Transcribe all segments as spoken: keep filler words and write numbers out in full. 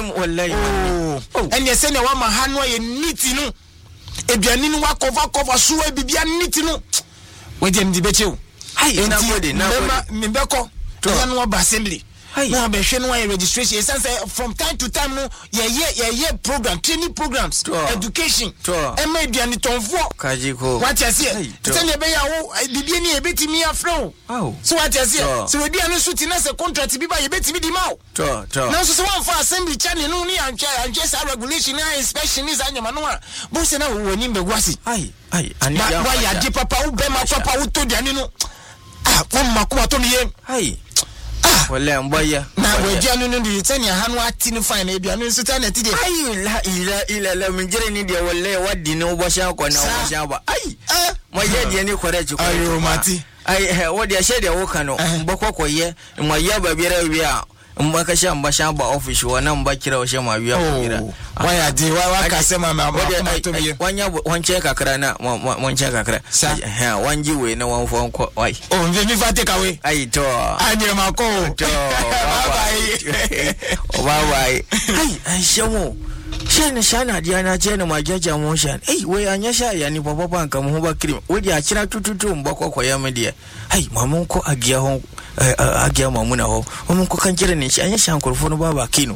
wallahi oh and you say na wa ma ha no ye niti no eduani no wa cover cover so e bibia niti no we dem di beche o ai na body na body me beko to ya no ba assembly no be hwe no registration e sense from time to time no ye ye ye program training programs education e ma eduani tonfo kajiko what you say tell you be ya wo bibia ni e betimi afro so what you say so we dia no suit na se contract bi ba ye betimi di ma o to to na so so one for assembly channel no ni anche anche sa regulation na inspection is anyama no a bo se na wo ni mbegu asi ai ai ani ya wa ya di papa u be ma papa u to diani no ah ko makoma to ni ye ai wala mboya na wedia no ndi tania hanu ati no fine ebia no nso tania ti de ai la ila ila la minjere ni de wala wadi no bosha ko na bosha ba ai mo ye de ni correct ko ayo mati ai wodi a shede wo kano mbokọ koye mo ya ba biara wi a mbaka sha mbasha ba office wona mba kira o shema wi a kira waya de wa wa ka sema ma ma to bi wanya wanche kakra na wanche kakra ha wanji we na wan fon ko ai oh nve mi fate kawe ai to anye ma ko to bye bye bye ai ai shemo shana shana dia na je na majaja mo shan ai we anya sha ya ni papa panka mo ba krim we dia kira tututu mbako ko ya media ai mamun ko agiya hon agiya mamuna ho mamun ko kan kira ne shi anya shan kurfo no baba kino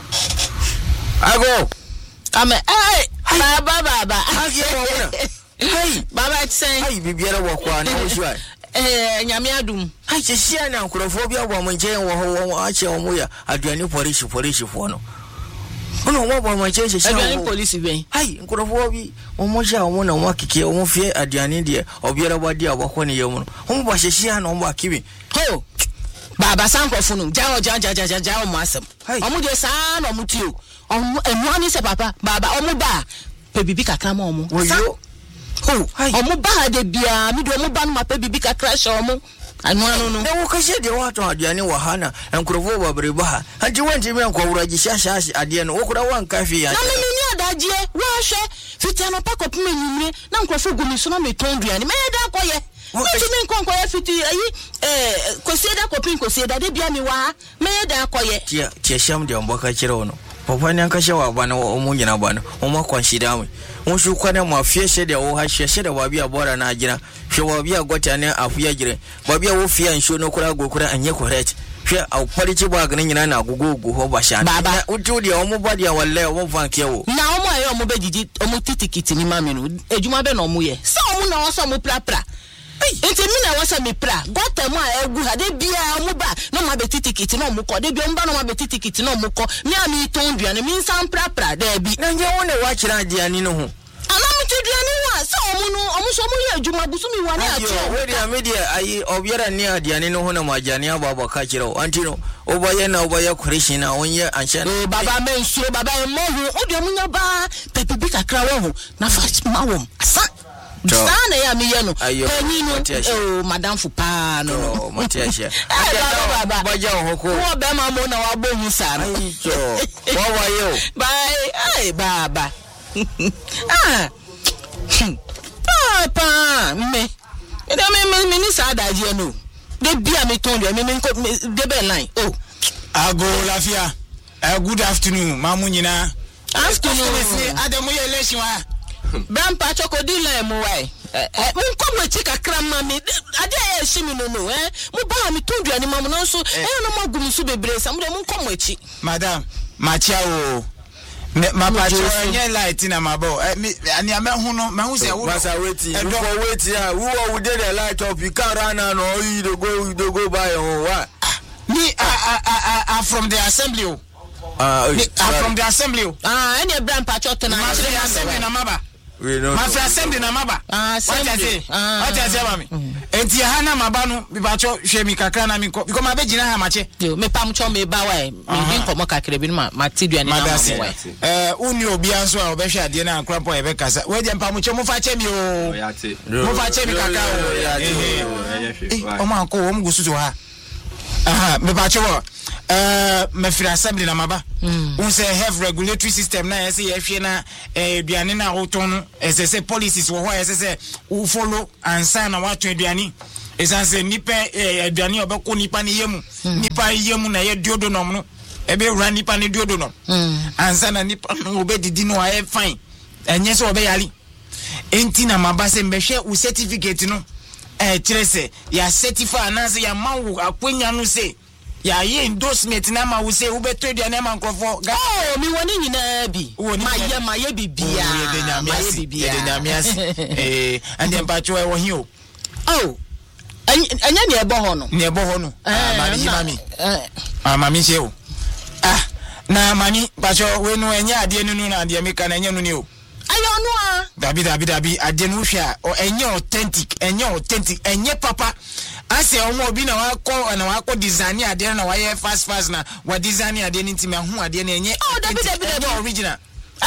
ago ame ai baba baba agiya mamuna ai baba tsen ai bibiara wo kwa na wo shi eh nyame adum ai che shia na kurfo bia bo mo nje wo ho a che wo ya aduani police police fo no ono mo bo mo che che aduani police ben ai kurfo bi o mo sha o mo na mo kike o mo fie aduani de obiara ba dia ba ko ne yemu no o mo ba she shia na o mo akibi ho baba sankrofo no jawo jawo jawo jawo mo asem o mo de sa na o mo tio o mo enu ani se papa baba o mo ba pe bibi kakra ma o mo yo ho o mo ba de bia mi do o mo ba no ma pe bibi kakra sha o mo anu anu no na wo kashe de wato aduani wahana enkrofo ba bre ba anti wanti me enkwura gi shasha ade no wo kura wan kafi ya na me ni adaje wo hwe fiti no pa kopme nyimre na enkrofo gumi so na me tonduani me da koye Nti min kon koye fiti ayi eh kosieda kopin kosieda de bia mi wa me da koye tia tia sham de mboka kira wono papa ni anka shewa bana o mu nyina bana o ma kwanshida mu mo shu kwana ma fie she de o ha she she de ba bia bora na agina hwe wa bia gota ne afuya gire ba bia wo fie ansho no kura go kura anye correct hwe au parichi ba gana nyina na gugugu ho ba sha baba utu de o mu ba de walle o mu fanke wo na o mo ayo o mo be jiji o mo titikiti ni mami no ejuma be no mo ye so o mo na o so mo pra pra enti mi na wasa me pra gota mu a egu ha de bia mu ba no ma be titikiti no mu ko de bia mu ba no ma be titikiti no mu ko mi a mi ton duane mi san pra pra da bi na nje wona wa kira diani no ho ana mi ti duane wa so omu no omu so mu ye adwuma busu mi wane ato we dia media ayi obiara ni adiani no ho na majani ababa ka kira anti no obaye na obaye koreshi na onye ansha eh baba men so baba e mo hu o de mu nya ba pepe bi kakra wo ho na fa ma wo asa sana ya mi yeno penino oh madam fupa no matiasha baba baba baja hoko wo be ma mo na wa bohu sana aicho wa wa yo bye ai baba ah papa me me me me ni sa daje no de bia me ton de me me de be line oh ago lafia uh, good afternoon mamu nyina afternoon adamu ye election wa Brampa chokodile mu wai. Eh mun ko mo chika kramma mi ade e himi no no eh mu ba mi tunduani mamu no so eh no mo gum so bebre sam de mun ko mo echi. Madam, machia o. Ma pa cho enye light na mabo. Ani ame hu no, ma hu se wo. Masa weti, you for weti ah, who wo dey the light up, you can run and no you dey go you dey go by on what? Me I I I from the assembly o. Ah, from the assembly. Ah, any Brampa chotena. Ma the assembly na maba. We know. Ma fi assembly na maba. Ah, assembly. Ah. What you say mami? Enti ha na maba no bi ba cho hwe mi kakra na mi ko. Because ma be gina ha ma che. Yo, me pam cho me ba wai. Me bin komo kakra bi ma ma tiduane na ma wai. Eh, uni obi anso a obehwe ade na ankrampo e be kasa. We je pam cho mo fa che mi o. Mo fa che mi kakra o. Eh, o ma ko o mu gusu ha. Aha, me ba che wo. Uh, me free assembly na maba. Un say have regulatory system na say yehwe na eh duane na woton ese say policies wo ho ese say wo follow ansa na wato duane ese say nipa eh duane obeko nipa ne yemu nipa yemu na ye diodo no no ebe ura nipa ne diodo no ansa na nipa no obedidi no aye fine enye so obeyali enti na mabase mbehwe u certificate no eh kirese ya certify anase ya mawu akwenya no se ya ye endorsement na ma wo se wo beto dia na ma nkrofo ga oh mi woni nyina bi ma ye ma ye bibia ma ye bibia de nyamias eh ande mpacho e wo hi o oh anya ne ebo ho no ne ebo ho no mami mami ah mami she o ah na mami mpacho we no enya ade nunu na ade meka na enya no ni o ayo no a dabi dabi dabi ade no hwa o enya authentic enya authentic enye papa ase omo obi na wako na wako design ade na waye fast fast na wa design ade ni ntimi ahu ade na enye oh dabi dabi dabi original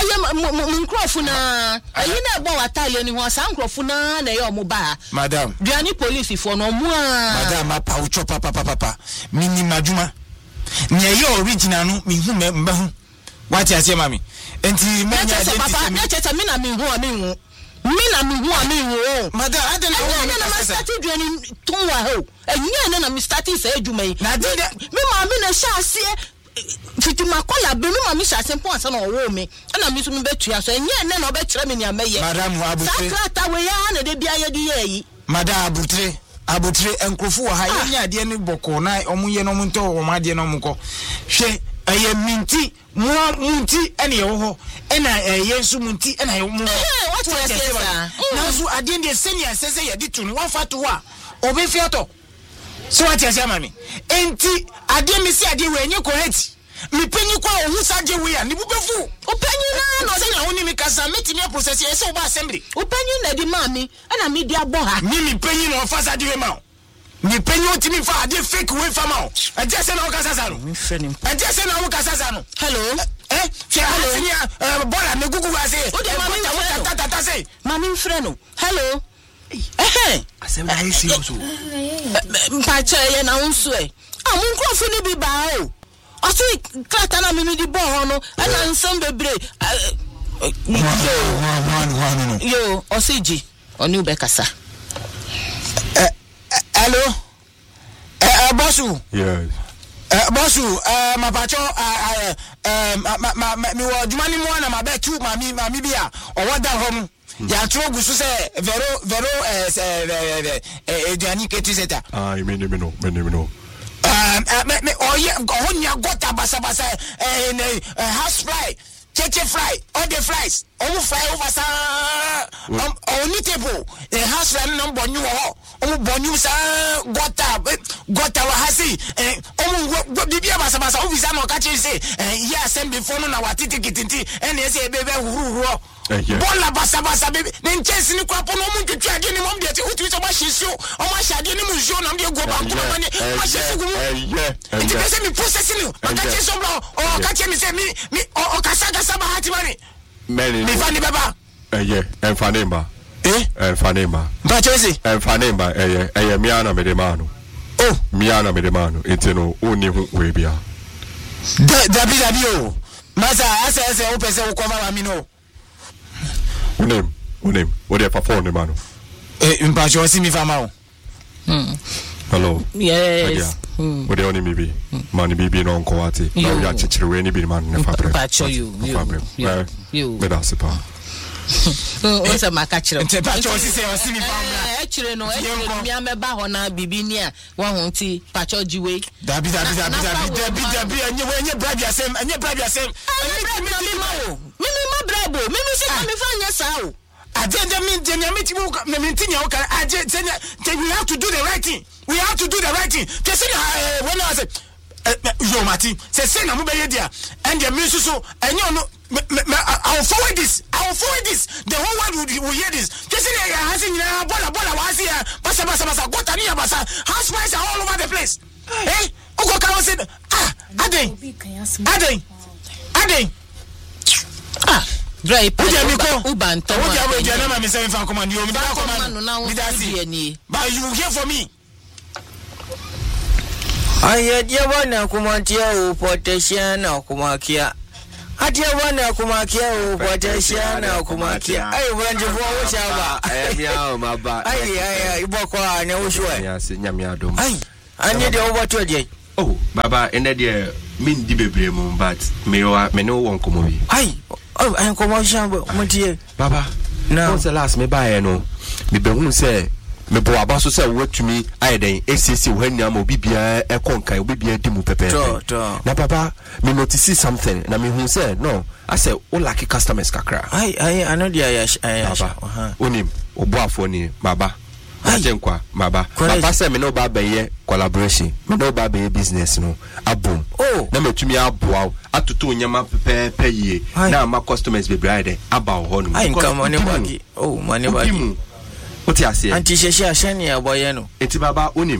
aye nkrofo na ayi na ebo watale ni ho san nkrofo na na ye omo ba madam duani police fo no mu a madam apa ucho papa papa papa mini maduma ni ye original no mi hu mba hu wati ase mami enti menya ade papa na cheta mi na mi hu a mi hu mi na mi hu a mi hu madam ade na wo na ma start duani ton wa ho enye na mi start say adwuma yi na de mi ma mi na sha ase fitima kola be mi ma mi sha sempo ansa na owo mi na mi so mi betua so enye na na obekire mi ni ameye madam abutre sakrata we ya na de bia ye di ye yi madam abutre abutre enkrofo wa ha ye nya ade ni boko na omuye no munto o ma ade no munko hwe eye minti mu munti ene ye ho ena eye nsu munti ena ye mu what was that na so ade ndi senior sese ye di tunu wa fatu wa obefi ato so what you say mami enti ade mi si ade we enye correct mi penyi kwa ohu saje we ya ni bubefu openyi na no say na woni mi kasa metimi process e say oba assembly openyi na di mami ana mi di abo ha mi mi penyi no fa saje we ma mi penyi otimi fa ade fake we fa ma o aje say na o kasa sa no mi freni aje say na o kasa sa no hello eh she hello bola me gugu wa say o de mami ta ta ta say mami freno hello eh asem na isi so mpacha ye na unsu e amun nkrofo ni bi ba o osi klata na mimi di bo ho no ana nsem bebre yo osiji oni ube kasa eh hello eh bosu yes eh bosu eh mapacho eh ma mi wo jumani mo na mabetu mami mami bia owoda ho mu ya trogu so say vero vero eh eh eduani ketiseta ah you mean me no me no um me oye onya gota basa basa eh house fly cheche fly all the flies all fly over sa um oni table eh house fly no bonyu ho o bonyu sa gota gota wa hasi eh o bibia basa basa o visa no ka che say eh ya send before no na watiti kititi ene say bebe huru huru bola basa basa bebe nenchesi ni kwa pono mu twitwa ade ni mom de te utu so ba hyesu o ma hyade ni mu nsuo na de go ba ko ma ni ma hyesu gumu eh enti pese mi process ni o ka che so bro o ka che mi say mi mi o ka saga saba hati mani meni mi fani baba eh yeah enfanemba eh enfanemba ba chesi enfanemba eh eh mi ana me de manu oh mi ana me de manu enti no oni hu we bia da bi da bi o masa asa asa o pese o cover ma mi no unem unem o de perform de manu eh mpacho si mi fama o hmm hello yes o de oni mi bi mani bibi no nko ati na o ya chichire we ni bi manu ne fabre mpacho you you you me da sepa o se makachire mpacho si se o si mi fama eh chire no e chire mi ameba ho na bibi ni a wa ho nti pacho jiwe dabi dabi dabi dabi dabi dabi enye we enye bribe asem enye bribe asem mi mi ma brabo mi mi se mi fa nya sa o agenda mean jenya me tibu me mintinya o kan agenda we have to do the right thing we have to do the right thing kesi when I say yo mati say say na mo be ye dia and the me so enye no I will forward this I will forward this the whole world will, will hear this kesi ya hasi nyina bola bola wa hasi ya basa basa basa gota ni ya basa house price are all over the place eh uko ka say ah aden aden aden ah Dry pa uban to what you are na me say fan command you me da command but you hear for me aye dia bana kumantia u potassium na kumakia atia bana kumakia u potassium na kumakia ai branje fo wo shaba eh miao maba ai ai iboko anya wo shwa ya se nyame adom ai anye de wo to je oh baba ene de min di bebre mo but me wa me no won komo bi ai oh an komo shambo mutie baba no once last me buy no me be hu say me bo aba so say watumi ayeden acc wo hania ma obi bia e konkan obi bia di mu pepe na papa me notice something na me hu say no I say all like customers kakra ai ai ano dia ya baba onim obo afo ni baba ajenkwa baba papa say me no ba be collaboration me no ba be business no abom oh na metumi aboa atoto nyama pepe peye na ma customers be bride aba ho no ai nka money bagi oh money bagi oti ase anti sheshe ashani aboye no enti baba onim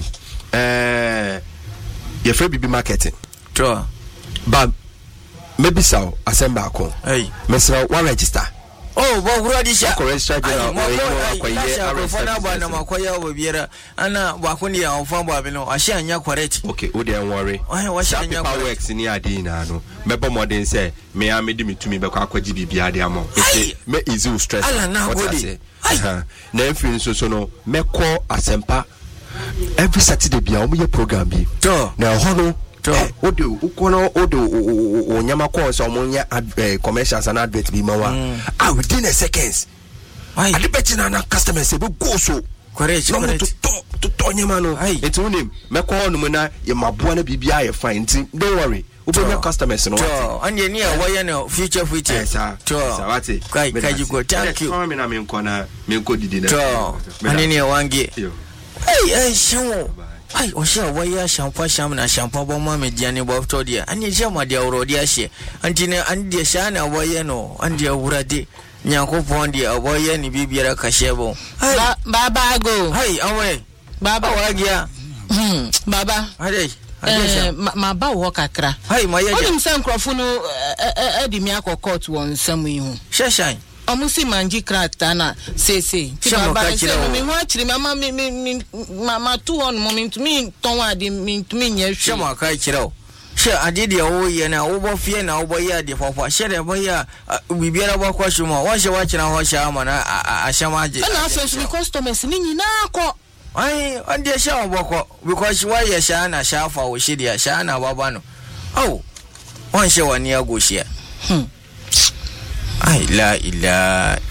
eh ye free bibi marketing to ba maybe so assemble akon hey mesra wa register oh bo gro di sha ko register general mo ko ye arefona ba na makoya obiera ana ba ko ni anfa bo abi no ahye anya correct okay o dey worry oh wa sha anya works ni ade na no mebo modern say me am di mitumi be ko akwaji bibia de amo me easy stress what I say aha na enfin so so no me call asempa every Saturday bia o me program bi to na ho no o de ukono o de o nyama ko so mo nya commercials and advert bi mawa ah within a seconds ai ade betina na customers e go so correct correct to to to nyama no it unim me call no na ye maboa na bibia ye fine don't worry ubenya customers no to ande ni a woye no future future to sawate kai kai go thank you me na me nkona me nkodidi na to ande ni wange hey hey show ai o sha waya shampa sham na shampa bo ma me diane bo to dia ani je ma dia woro dia she anti ne an dia sha na waya no an dia wurade nyako pondi aboye ni bibiara kashebo baba go hai awe baba wagia hmm baba ade eh ma ba wo kakra hai ma ye onim san krofo no e di mi akọ won sam yi hu shashan omusi manji krata na sese ti baba se mi ho akiri mama mi mi mama tu on moment mi ton ade mi mi nya hwe shama ka kirawo she adidi o ye na wo bo fie na wo bo ya de fofa she de bo ya bibiara bo kwa shuma wo she wa kira ho sha mana a shamaje na aso mi customers ni nyina akọ ai ande sha bo ko because wa ye sha na sha fa wo she dia sha na baba no oh won she wani agoshia hmm ai la ila